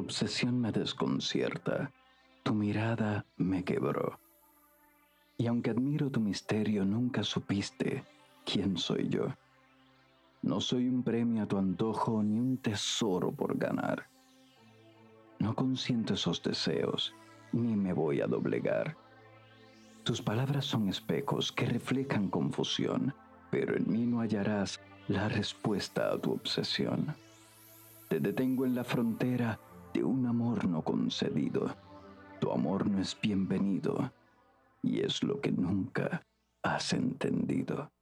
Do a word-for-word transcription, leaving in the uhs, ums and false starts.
obsesión me desconcierta, tu mirada me quebró. Y aunque admiro tu misterio, nunca supiste quién soy yo. No soy un premio a tu antojo ni un tesoro por ganar. No consiento esos deseos, ni me voy a doblegar. Tus palabras son espejos que reflejan confusión, pero en mí no hallarás la respuesta a tu obsesión. Te detengo en la frontera de un amor no concedido. Tu amor no es bienvenido y es lo que nunca has entendido.